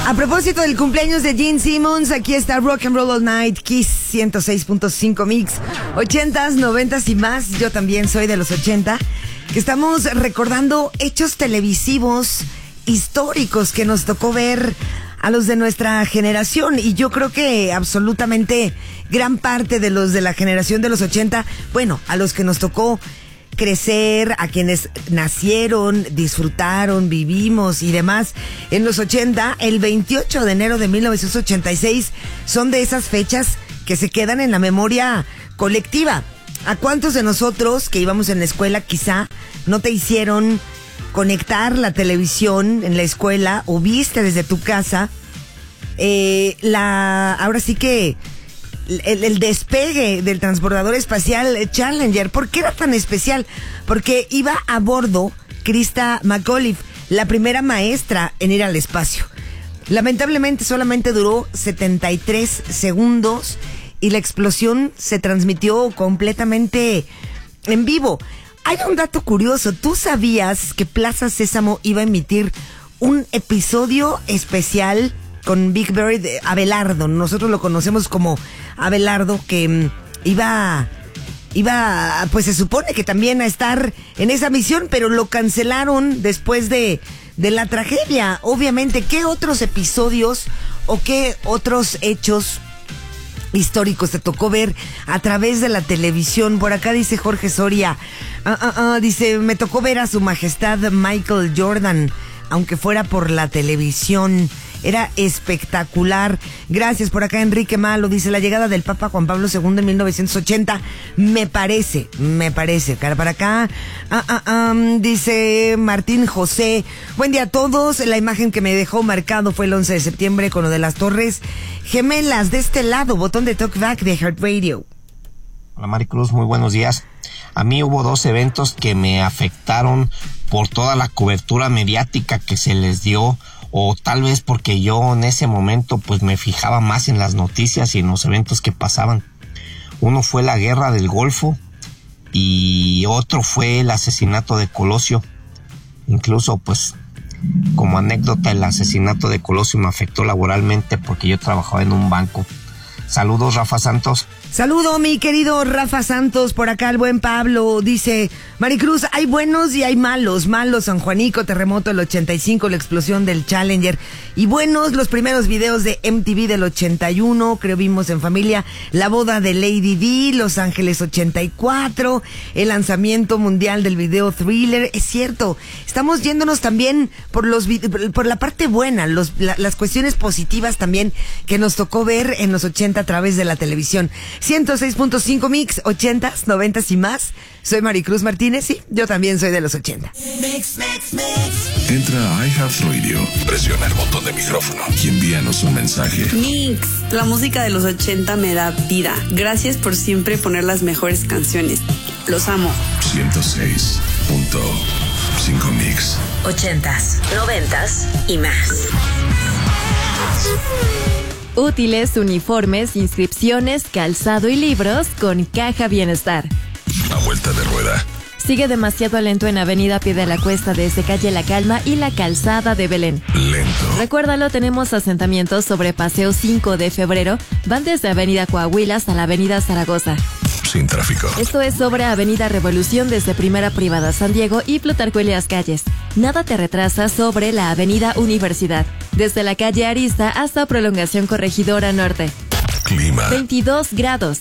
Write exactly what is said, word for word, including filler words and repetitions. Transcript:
A propósito del cumpleaños de Gene Simmons, aquí está Rock and Roll All Night, Kiss ciento seis punto cinco Mix, ochentas, noventas y más. Yo también soy de los ochenta, que estamos recordando hechos televisivos históricos que nos tocó ver a los de nuestra generación, y yo creo que absolutamente gran parte de los de la generación de los ochenta, bueno, a los que nos tocó crecer, a quienes nacieron, disfrutaron, vivimos y demás en los ochenta, el veintiocho de enero de mil novecientos ochenta y seis son de esas fechas que se quedan en la memoria colectiva. ¿A cuántos de nosotros que íbamos en la escuela quizá no te hicieron conectar la televisión en la escuela o viste desde tu casa eh, la ahora sí que El, el despegue del transbordador espacial Challenger? ¿Por qué era tan especial? Porque iba a bordo Christa McAuliffe, la primera maestra en ir al espacio. Lamentablemente solamente duró setenta y tres segundos y la explosión se transmitió completamente en vivo. Hay un dato curioso. ¿Tú sabías que Plaza Sésamo iba a emitir un episodio especial con Big Bird, Abelardo? Nosotros lo conocemos como Abelardo, que um, iba, iba, pues se supone que también a estar en esa misión, pero lo cancelaron después de, de la tragedia. Obviamente, ¿qué otros episodios o qué otros hechos históricos te tocó ver a través de la televisión? Por acá dice Jorge Soria, uh, uh, uh, dice, me tocó ver a su majestad Michael Jordan, aunque fuera por la televisión. Era espectacular. Gracias. Por acá Enrique Malo dice, la llegada del Papa Juan Pablo segundo en mil novecientos ochenta, me parece, me parece. Para acá, ah, ah, um, dice Martín José, buen día a todos. La imagen que me dejó marcado fue el once de septiembre con lo de las Torres Gemelas. De este lado, botón de talkback de Heart Radio. Hola Maricruz, muy buenos días. A mí hubo dos eventos que me afectaron por toda la cobertura mediática que se les dio, o tal vez porque yo en ese momento pues me fijaba más en las noticias y en los eventos que pasaban. Uno fue la guerra del Golfo y otro fue el asesinato de Colosio. Incluso pues como anécdota, el asesinato de Colosio me afectó laboralmente porque yo trabajaba en un banco. Saludos, Rafa Santos. Saludo, mi querido Rafa Santos. Por acá el buen Pablo dice, Maricruz, hay buenos y hay malos. Malos, San Juanico, terremoto del ochenta y cinco, la explosión del Challenger. Y buenos, los primeros videos de M T V del ochenta y uno, creo vimos en familia, la boda de Lady D, Los Ángeles ochenta y cuatro, el lanzamiento mundial del video Thriller. Es cierto, estamos yéndonos también por los por la parte buena, los, la, las cuestiones positivas también que nos tocó ver en los ochenta a través de la televisión. ciento seis punto cinco Mix, ochentas, noventas y más. Soy Maricruz Martínez y yo también soy de los ochenta. Mix, mix, mix. Entra a iHeartRadio, presiona el botón de micrófono y envíanos un mensaje. Mix, la música de los ochenta me da vida. Gracias por siempre poner las mejores canciones. Los amo. ciento seis punto cinco Mix. Ochentas, noventas y más. Útiles, uniformes, inscripciones, calzado y libros con Caja Bienestar. A vuelta de rueda. Sigue demasiado lento en Avenida Pie de la Cuesta desde Calle La Calma y la Calzada de Belén. Lento. Recuérdalo, tenemos asentamientos sobre Paseo cinco de febrero. Van desde Avenida Coahuila hasta la Avenida Zaragoza. Sin tráfico. Esto es sobre Avenida Revolución desde Primera Privada San Diego y Plutarco Elías Calles. Nada te retrasa sobre la Avenida Universidad, desde la calle Arista hasta Prolongación Corregidora Norte. Clima. veintidós grados.